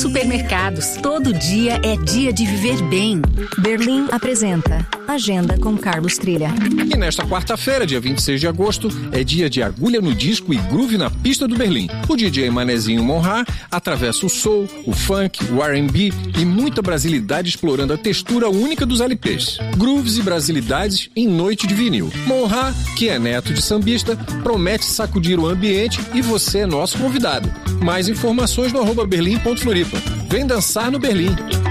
supermercados. Todo dia é dia de viver bem. Berlim apresenta Agenda com Carlos Trilha. E nesta quarta-feira, dia 26 de agosto, é dia de agulha no disco e groove na pista do Berlim. O DJ Manezinho Monra atravessa o soul, o funk, o R&B e muita brasilidade explorando a textura única dos LPs. Grooves e brasilidades em noite de vinil. Monra, que é neto de sambista, promete sacudir o ambiente e você é nosso convidado. Mais informações no @berlim.floripa. Vem dançar no Berlim.